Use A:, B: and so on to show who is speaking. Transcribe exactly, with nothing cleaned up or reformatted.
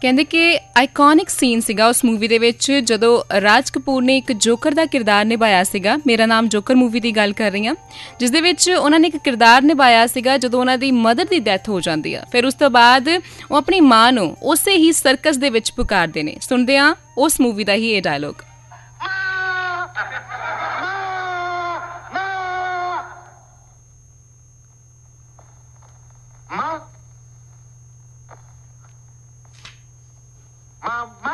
A: ਕਹਿੰਦੇ ਕਿ iconic scene ਸੀਗਾ ਉਸ ਮੂਵੀ ਦੇ ਵਿੱਚ ਜਦੋਂ ਰਾਜ ਕਪੂਰ ਨੇ ਇੱਕ ਜੋਕਰ ਦਾ ਕਿਰਦਾਰ ਨਿਭਾਇਆ ਸੀਗਾ। ਮੇਰਾ ਨਾਮ ਜੋਕਰ ਮੂਵੀ ਦੀ ਗੱਲ ਕਰ ਰਹੀ ਹਾਂ, ਜਿਸ ਦੇ ਵਿੱਚ ਉਹਨਾਂ ਨੇ ਇੱਕ ਕਿਰਦਾਰ ਨਿਭਾਇਆ ਸੀਗਾ ਜਦੋਂ ਉਹਨਾਂ ਦੀ ਮਦਰ ਦੀ ਡੈਥ ਹੋ ਜਾਂਦੀ ਆ। ਫਿਰ ਉਸ ਤੋਂ ਬਾਅਦ ਉਹ ਆਪਣੀ ਮਾਂ ਨੂੰ ਉਸੇ ਹੀ ਸਰਕਸ ਦੇ ਵਿੱਚ ਪੁਕਾਰਦੇ ਨੇ। ਸੁਣਦੇ ਹਾਂ ਉਸ ਮੂਵੀ ਦਾ ਹੀ ਇਹ ਡਾਇਲੋਗ।
B: Ma,